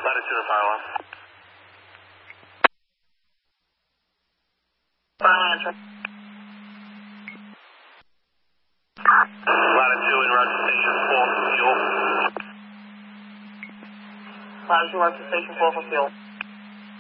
Latitude and fire alarm. Latitude and roger station 4 for fuel. Latitude roger station 4 for fuel.